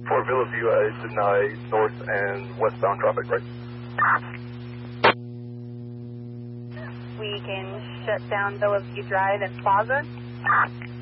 For Villa View, I deny north and westbound traffic, right? We can shut down Villa View Drive and Plaza.